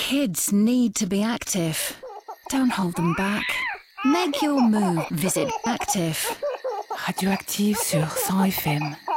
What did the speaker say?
Kids need to be active. Don't hold them back. Make your move. Visit Active. Radioactive sur 100 FM.